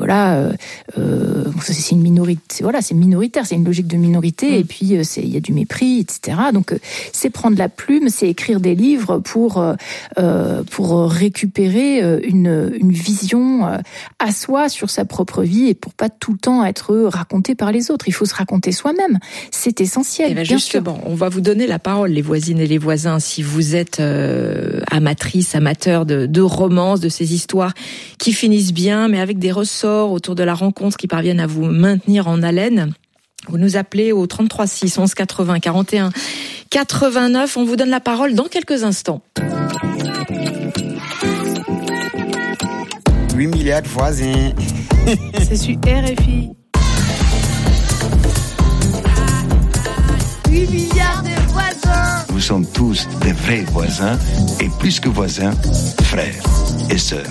c'est une minorité, c'est minoritaire, c'est une logique de minorité, et puis il y a du mépris, etc. Donc c'est prendre la plume, c'est écrire des livres pour récupérer une vision à soi sur sa propre vie, et pour pas tout le temps être raconté par les autres. Il faut se raconter soi-même, c'est essentiel. Et bien justement, on va vous donner la parole, les voisines et les voisins, si vous êtes amateurs de romances, de ces histoires qui finissent bien, mais avec des ressorts autour de la rencontre qui parviennent à vous maintenir en haleine. Vous nous appelez au 33 6 11 80 41 89. On vous donne la parole dans quelques instants. 8 milliards de voisins. C'est sur RFI. 8 milliards de voisins. Nous sommes tous des vrais voisins, et plus que voisins, frères et sœurs.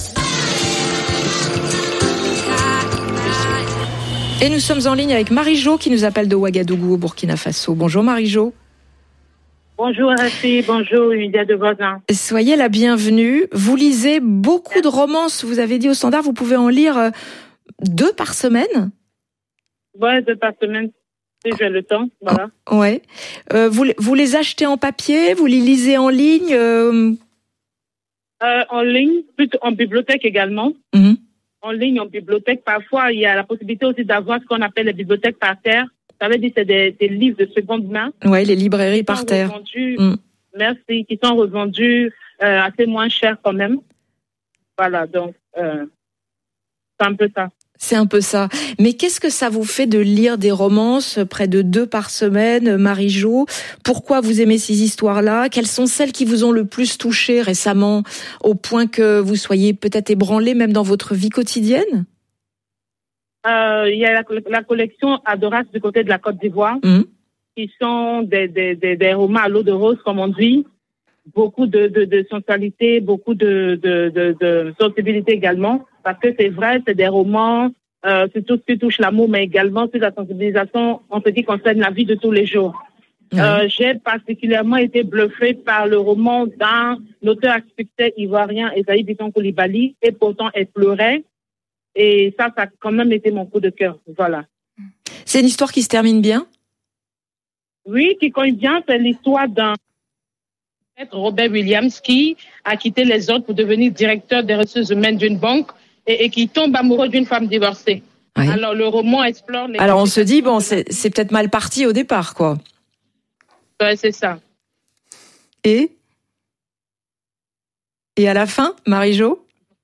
Et nous sommes en ligne avec Marie-Jo qui nous appelle de Ouagadougou au Burkina Faso. Bonjour Marie-Jo. Bonjour RFI, bonjour Unité de voisins. Soyez la bienvenue. Vous lisez beaucoup de romances. Vous avez dit au Standard, vous pouvez en lire 2 par semaine? Ouais, 2 par semaine, si j'ai le temps, voilà. Ouais. Vous les achetez en papier? Vous les lisez en ligne? En ligne, plutôt en bibliothèque également. Mm-hmm. En ligne, en bibliothèque. Parfois, il y a la possibilité aussi d'avoir ce qu'on appelle les bibliothèques par terre. Ça veut dire que c'est des livres de seconde main. Oui, les librairies par terre. Merci, qui sont revendus assez moins cher quand même. Voilà, donc c'est un peu ça. C'est un peu ça. Mais qu'est-ce que ça vous fait de lire des romances, près de 2 par semaine, Marie-Jo? Pourquoi vous aimez ces histoires-là? Quelles sont celles qui vous ont le plus touché récemment, au point que vous soyez peut-être ébranlé même dans votre vie quotidienne? Il y a la collection Adoras du côté de la Côte d'Ivoire, qui sont des romans à l'eau de rose, comme on dit. Beaucoup de sensualité, beaucoup de sensibilité également. Parce que c'est vrai, c'est des romans, sur tout ce qui touche l'amour, mais également sur la sensibilisation en ce qui concerne la vie de tous les jours. J'ai particulièrement été bluffée par le roman d'un auteur à succès ivoirien, Esaïe Bisson Koulibaly, et pourtant elle pleurait. Et ça a quand même été mon coup de cœur. Voilà. C'est une histoire qui se termine bien? Oui, qui cogne bien. C'est l'histoire d'un Robert Williams qui a quitté les autres pour devenir directeur des ressources humaines d'une banque et qui tombe amoureux d'une femme divorcée. Oui. Alors, le roman explore... Alors, on se dit, bon, c'est peut-être mal parti au départ, quoi. Ouais, c'est ça. Et à la fin, Marie-Jo?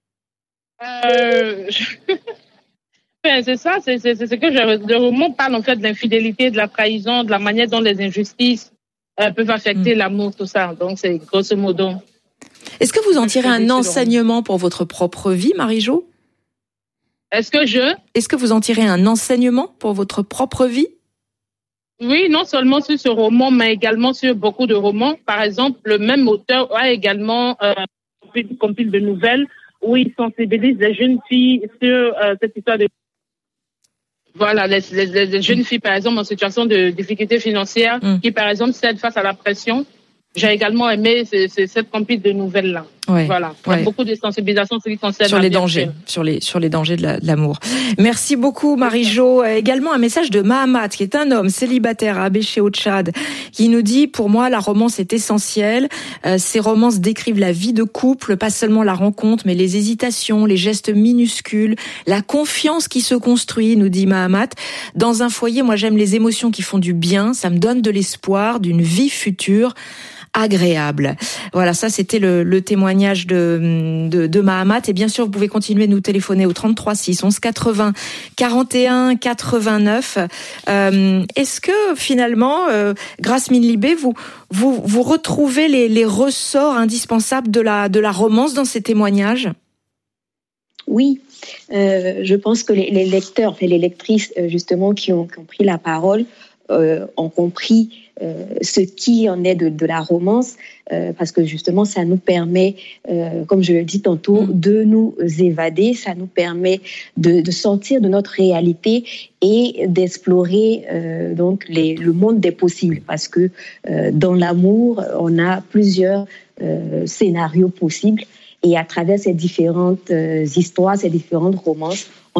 C'est ça, c'est ce que le roman parle en fait de l'infidélité, de la trahison, de la manière dont les injustices peuvent affecter l'amour, tout ça. Donc c'est grosso modo. Est-ce que vous en tirez un enseignement pour votre propre vie, Marie-Jo? Est-ce que vous en tirez un enseignement pour votre propre vie? Oui, non seulement sur ce roman, mais également sur beaucoup de romans. Par exemple, le même auteur a également une compile de nouvelles où il sensibilise les jeunes filles sur cette histoire de... Voilà, les jeunes filles, par exemple, en situation de difficulté financière, qui, par exemple, cèdent face à la pression. J'ai également aimé cette compile de nouvelles-là. Ouais, voilà. Il y a beaucoup de sensibilisation sur ce qui concerne sur les dangers, sur les dangers de l'amour. Merci beaucoup, Marie-Jo. Également un message de Mahamat, qui est un homme célibataire à Abéché au Tchad, qui nous dit: pour moi, la romance est essentielle. Ces romances décrivent la vie de couple, pas seulement la rencontre, mais les hésitations, les gestes minuscules, la confiance qui se construit, nous dit Mahamat. Dans un foyer, moi, j'aime les émotions qui font du bien. Ça me donne de l'espoir d'une vie future agréable. Voilà, ça c'était le témoignage de Mahamat. Et bien sûr, vous pouvez continuer de nous téléphoner au 33 6 11 80 41 89. Est-ce que finalement, grâce Minlibé, vous retrouvez les ressorts indispensables de la romance dans ces témoignages? Oui, je pense que les lecteurs, les lectrices justement qui ont pris la parole ont compris ce qui en est de la romance, parce que justement ça nous permet, comme je le dis tantôt, de nous évader, ça nous permet de sortir de notre réalité et d'explorer donc le monde des possibles, parce que dans l'amour on a plusieurs scénarios possibles, et à travers ces différentes histoires, ces différentes romances,